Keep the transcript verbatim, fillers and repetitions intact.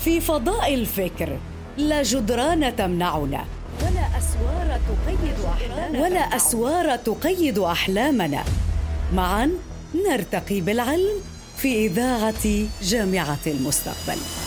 في فضاء الفكر لا جدران تمنعنا ولا أسوار تقيد أحلامنا ولا أسوار تقيد أحلامنا. معا نرتقي بالعلم في إذاعة جامعة المستقبل.